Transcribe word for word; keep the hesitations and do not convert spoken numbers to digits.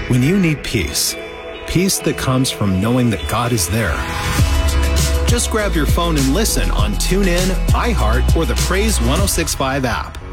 When you need peace, peace that comes from knowing that God is there, just grab your phone and listen on TuneIn, iHeart, or the Praise one oh six point five app.